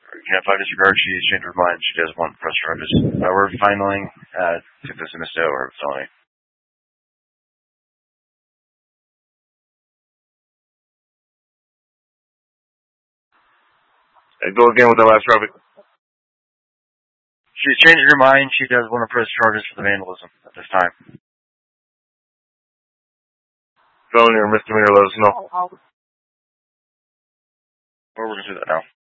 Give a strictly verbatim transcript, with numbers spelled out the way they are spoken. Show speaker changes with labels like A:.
A: Cat five disregard. She changed her mind. She does want press charges. Uh, we're filing uh, to dismiss it or felony. Uh, go again with the last trophy. She's changed her mind. She does want to press charges for the vandalism at this time. Felony or misdemeanor, let us know.
B: Oh, oh.
A: We're going to do that now.